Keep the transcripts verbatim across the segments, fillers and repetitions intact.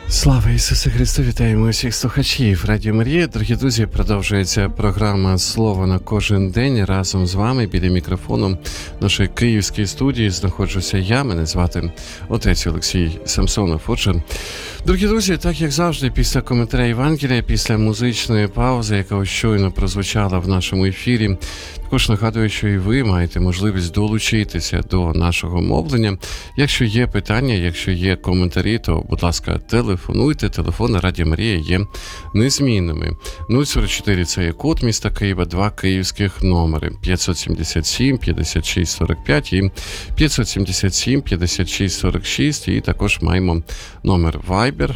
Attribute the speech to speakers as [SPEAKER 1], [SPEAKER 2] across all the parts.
[SPEAKER 1] Слава Ісусу Христу! Вітаємо усіх слухачів Радіо Марія. Дорогі друзі, продовжується програма «Слово на кожен день». Разом з вами біля мікрофону нашої київської студії знаходжуся я. Мене звати отець Олексій Самсонов. Отже, дорогі друзі, так як завжди, після коментаря Євангелія, після музичної паузи, яка ось щойно прозвучала в нашому ефірі, також нагадую, що і ви маєте можливість долучитися до нашого мовлення. Якщо є питання, якщо є коментарі, то, будь ласка, телефонуйте. Телефони Радіо Марія є незмінними. нуль сорок чотири – це є код міста Києва, два київських номери. п'ятсот сімдесят сім п'ятдесят шість сорок п'ять і п'ятсот сімдесят сім п'ятдесят шість сорок шість. І також маємо номер Viber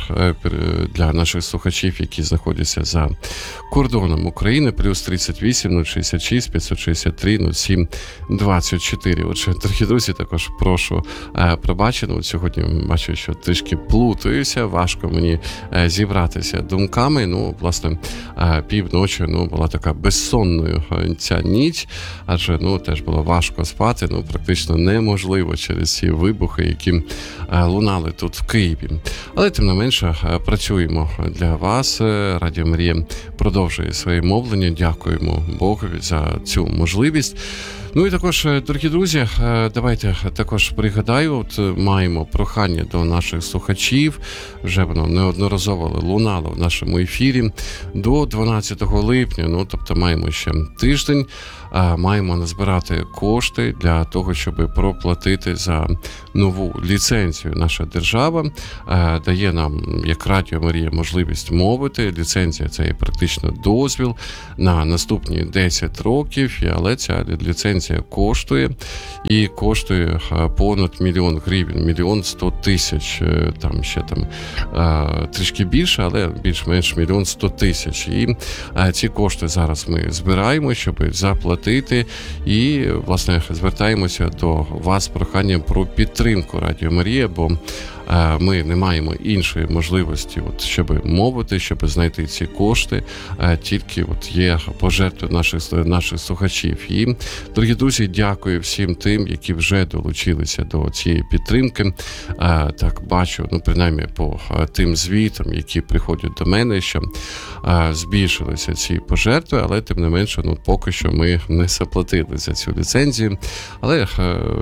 [SPEAKER 1] для наших слухачів, які знаходяться за кордоном України, плюс тридцять вісім нуль шістдесят шість п'ятсот шістдесят три нуль сім двадцять чотири. Отже, дорогі друзі, також прошу е, пробачення. От сьогодні бачу, що трішки плутаюся, важко мені е, зібратися думками. Ну, власне, е, півночі, ну, була така безсонною ця ніч, адже, ну, теж було важко спати, ну, практично неможливо через ці вибухи, які е, лунали тут в Києві. Але, тим не менше, е, працюємо для вас. Радіо Марія продовжує своє мовлення. Дякуємо Богові за цю можливість. Ну і також, дорогі друзі, давайте також пригадаю, от маємо прохання до наших слухачів, вже воно неодноразово лунало в нашому ефірі, до дванадцятого липня, ну, тобто маємо ще тиждень, маємо назбирати кошти для того, щоб проплатити за нову ліцензію. Наша держава дає нам, як Радіо Марія, можливість мовити. Ліцензія – це є практично дозвіл на наступні десять років, але ця ліцензія коштує, і коштує понад мільйон гривень, мільйон сто тисяч, там ще там трішки більше, але більш-менш мільйон сто тисяч. І ці кошти зараз ми збираємо, щоб заплатити, і, власне, звертаємося до вас з проханням про підтримку Радіо Марія, бо ми не маємо іншої можливості, от, щоб мовити, щоб знайти ці кошти, тільки от є пожертви наших, наших слухачів. І, дорогі друзі, дякую всім тим, які вже долучилися до цієї підтримки. Так, бачу, ну, принаймні, по тим звітам, які приходять до мене, що збільшилися ці пожертви, але, тим не менше, ну, поки що ми не заплатили за цю ліцензію. Але я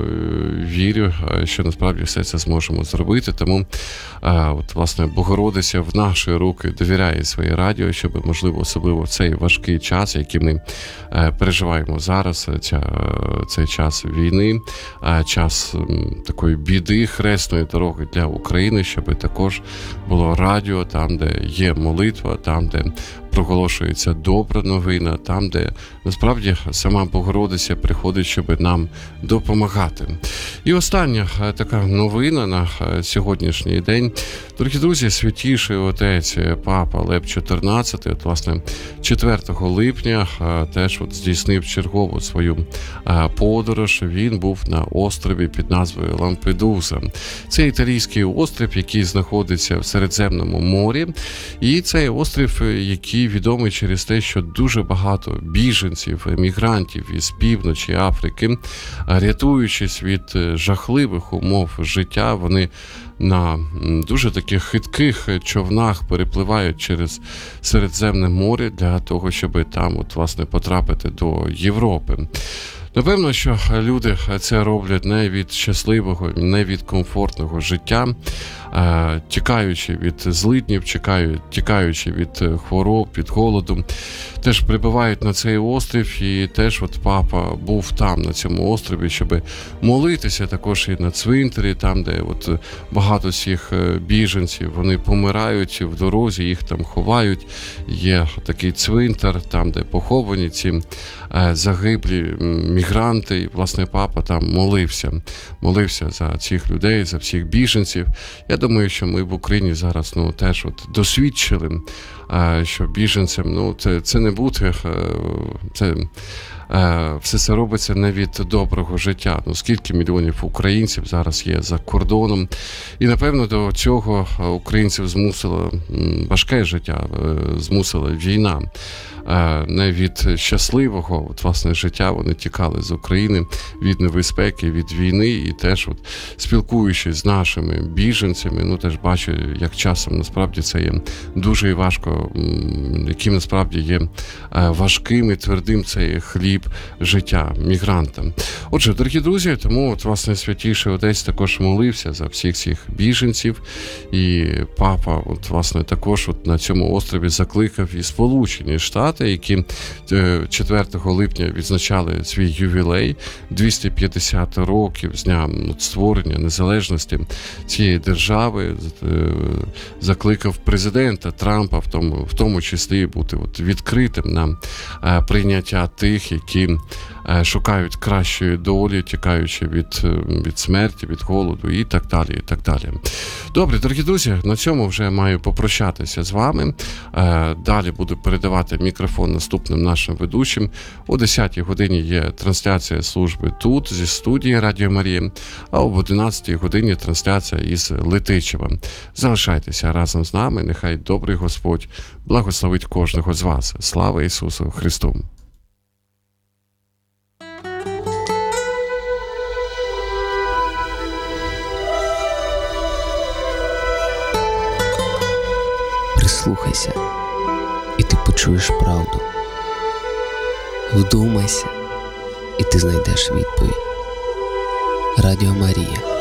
[SPEAKER 1] вірю, що насправді все це зможемо зробити. Тому, от, власне, Богородиця в наші руки довіряє своє радіо, щоб, можливо, особливо в цей важкий час, який ми переживаємо зараз, ця, цей час війни, час такої біди, хресної дороги для України, щоб також було радіо там, де є молитва, там, де проголошується добра новина, там, де насправді сама Богородиця приходить, щоб нам допомагати. І остання така новина на сьогоднішній день. Дорогі друзі, святіший отець Папа Лев чотирнадцятий, от, власне, четвертого липня теж от здійснив чергову свою подорож. Він був на острові під назвою Лампедуза. Це італійський острів, який знаходиться в Середземному морі. І цей острів, який відомий через те, що дуже багато біженців, емігрантів із півночі Африки, рятуючись від жахливих умов життя, вони на дуже таких хитких човнах перепливають через Середземне море для того, щоб там, от, власне, потрапити до Європи. Напевно, що люди це роблять не від щасливого, не від комфортного життя, тікаючи від злиднів, тікаючи від хвороб, від голоду, теж прибувають на цей острів, і теж от папа був там, на цьому острові, щоб молитися також і на цвинтарі, там, де от багато всіх біженців, вони помирають в дорозі, їх там ховають, є такий цвинтар, там, де поховані ці загиблі мігранти, і, власне, папа там молився, молився за цих людей, за всіх біженців. Я думаю, що ми в Україні зараз, ну, теж от досвідчили, що біженцям, ну, це, це не бути, це все це робиться не від доброго життя. Ну, скільки мільйонів українців зараз є за кордоном. І, напевно, до цього українців змусило важке життя, змусила війна. Не від щасливого, от, власне, життя вони тікали з України, від небезпеки, від війни, і теж, от, спілкуючись з нашими біженцями, ну, теж бачу, як часом, насправді, це є дуже важко, яким, насправді, є важким і твердим цей хліб життя мігрантам. Отже, дорогі друзі, тому, от, власне, Святійший Отець також молився за всіх цих біженців, і папа, от, власне, також от на цьому острові закликав і Сполучені Штати, які четвертого липня відзначали свій ювілей, двісті п'ятдесят років з дня створення незалежності цієї держави, закликав президента Трампа в тому, в тому числі бути от відкритим на прийняття тих, які шукають кращої долі, тікаючи від, від смерті, від голоду і так далі, і так далі. Добре, дорогі друзі, на цьому вже маю попрощатися з вами. Далі буду передавати мікрофон наступним нашим ведучим. О десятій годині є трансляція служби тут, зі студії Радіо Марія, а об одинадцятій годині трансляція із Летичева. Залишайтеся разом з нами, нехай добрий Господь благословить кожного з вас. Слава Ісусу Христу!
[SPEAKER 2] Прислухайся, і ти почуєш правду. Вдумайся, і ти знайдеш відповідь. Радіо Марія.